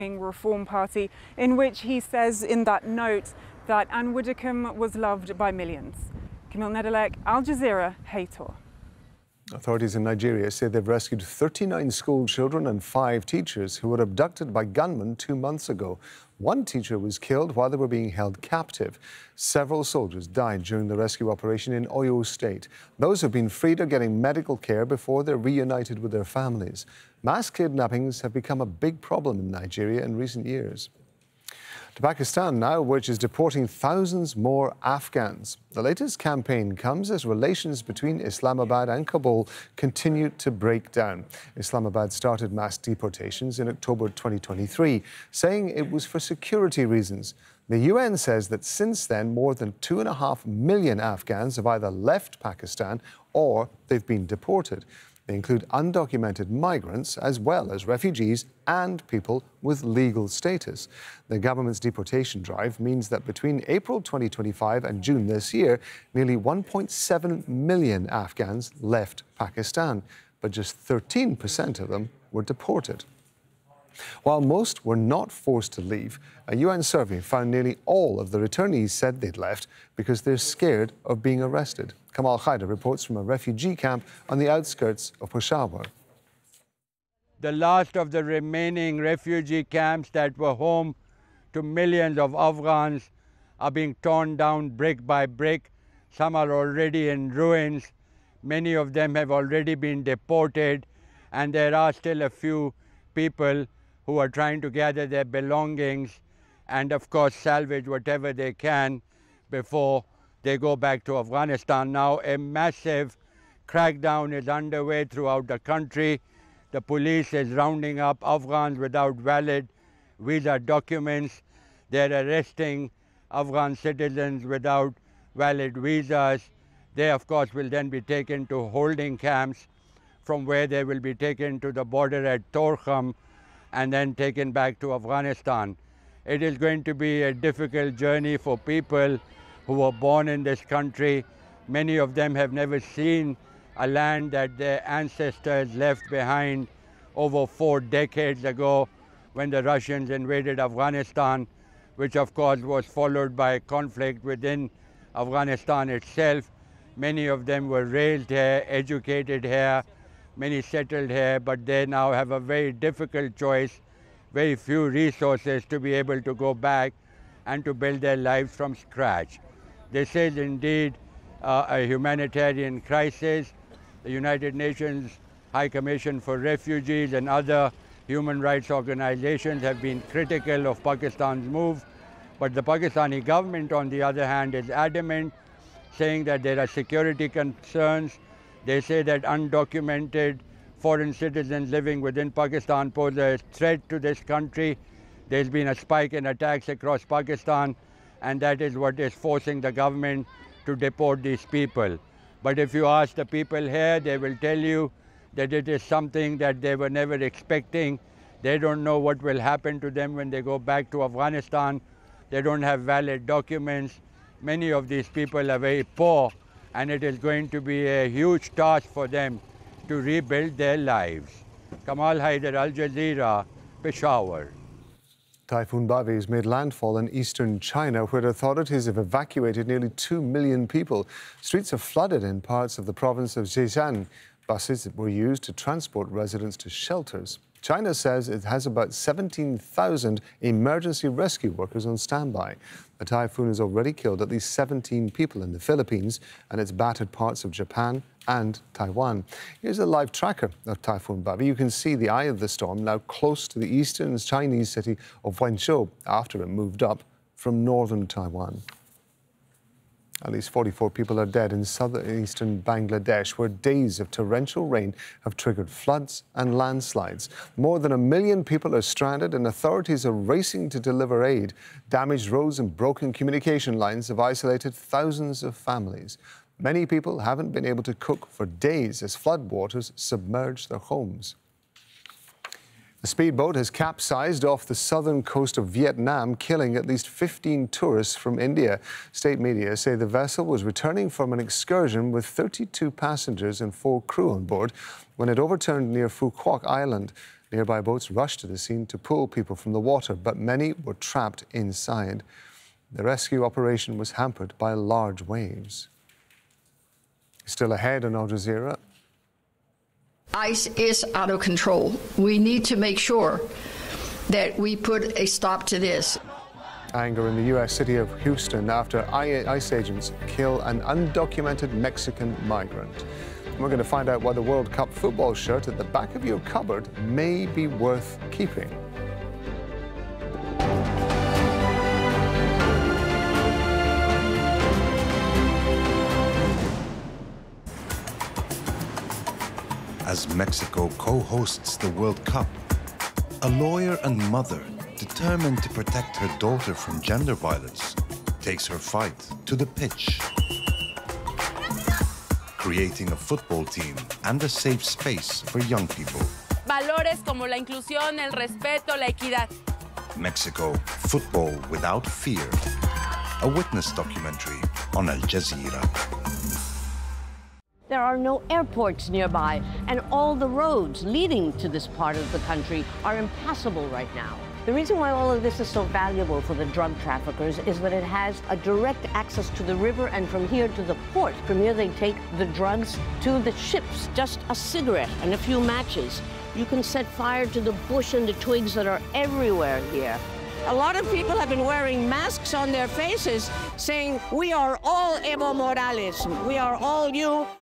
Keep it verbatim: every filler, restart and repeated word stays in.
Reform Party, in which he says in that note that Anne Widdecombe was loved by millions. Camille Nedelec, Al Jazeera, Hator. Authorities in Nigeria say they've rescued thirty-nine school children and five teachers who were abducted by gunmen two months ago. One teacher was killed while they were being held captive. Several soldiers died during the rescue operation in Oyo State. Those who've been freed are getting medical care before they're reunited with their families. Mass kidnappings have become a big problem in Nigeria in recent years. To Pakistan now, which is deporting thousands more Afghans. The latest campaign comes as relations between Islamabad and Kabul continue to break down. Islamabad started mass deportations in October twenty twenty-three, saying it was for security reasons. The U N says that since then, more than two and a half million Afghans have either left Pakistan or they've been deported. They include undocumented migrants as well as refugees and people with legal status. The government's deportation drive means that between April twenty twenty-five and June this year, nearly one point seven million Afghans left Pakistan, but just thirteen percent of them were deported. While most were not forced to leave, a U N survey found nearly all of the returnees said they'd left because they're scared of being arrested. Kamal Khaider reports from a refugee camp on the outskirts of Peshawar. The last of the remaining refugee camps that were home to millions of Afghans are being torn down brick by brick. Some are already in ruins. Many of them have already been deported, and there are still a few people who are trying to gather their belongings and, of course, salvage whatever they can before they go back to Afghanistan. Now, a massive crackdown is underway throughout the country. The police is rounding up Afghans without valid visa documents. They're arresting Afghan citizens without valid visas. They, of course, will then be taken to holding camps, from where they will be taken to the border at Torkham and then taken back to Afghanistan. It is going to be a difficult journey for people who were born in this country. Many of them have never seen a land that their ancestors left behind over four decades ago when the Russians invaded Afghanistan, which of course was followed by conflict within Afghanistan itself. Many of them were raised here, educated here, many settled here, but they now have a very difficult choice, very few resources to be able to go back and to build their lives from scratch. This is indeed uh, a humanitarian crisis. The United Nations High Commission for Refugees and other human rights organizations have been critical of Pakistan's move, but the Pakistani government, on the other hand, is adamant, saying that there are security concerns. They say that undocumented foreign citizens living within Pakistan pose a threat to this country. There's been a spike in attacks across Pakistan, and that is what is forcing the government to deport these people. But if you ask the people here, they will tell you that it is something that they were never expecting. They don't know what will happen to them when they go back to Afghanistan. They don't have valid documents. Many of these people are very poor, and it is going to be a huge task for them to rebuild their lives. Kamal Haider, Al Jazeera, Peshawar. Typhoon Bavi has made landfall in eastern China, where authorities have evacuated nearly two million people. Streets are flooded in parts of the province of Zhejiang. Buses were used to transport residents to shelters. China says it has about seventeen thousand emergency rescue workers on standby. The typhoon has already killed at least seventeen people in the Philippines, and it's battered parts of Japan and Taiwan. Here's a live tracker of Typhoon Bavi. You can see the eye of the storm now close to the eastern Chinese city of Wenzhou after it moved up from northern Taiwan. At least forty-four people are dead in southeastern Bangladesh, where days of torrential rain have triggered floods and landslides. More than a million people are stranded, and authorities are racing to deliver aid. Damaged roads and broken communication lines have isolated thousands of families. Many people haven't been able to cook for days as floodwaters submerge their homes. A speedboat has capsized off the southern coast of Vietnam, killing at least fifteen tourists from India. State media say the vessel was returning from an excursion with thirty-two passengers and four crew on board when it overturned near Phu Quoc Island. Nearby boats rushed to the scene to pull people from the water, but many were trapped inside. The rescue operation was hampered by large waves. Still ahead on Al Jazeera. ICE is out of control. We need to make sure that we put a stop to this. Anger in the U S city of Houston after ICE agents kill an undocumented Mexican migrant. We're going to find out why the World Cup football shirt at the back of your cupboard may be worth keeping. As Mexico co-hosts the World Cup, a lawyer and mother determined to protect her daughter from gender violence takes her fight to the pitch, creating a football team and a safe space for young people. Valores como la inclusión, el respeto, la equidad. Mexico, football without fear. A witness documentary on Al Jazeera. There are no airports nearby, and all the roads leading to this part of the country are impassable right now. The reason why all of this is so valuable for the drug traffickers is that it has a direct access to the river and from here to the port. From here they take the drugs to the ships. Just a cigarette and a few matches. You can set fire to the bush and the twigs that are everywhere here. A lot of people have been wearing masks on their faces saying, we are all Evo Morales, we are all you.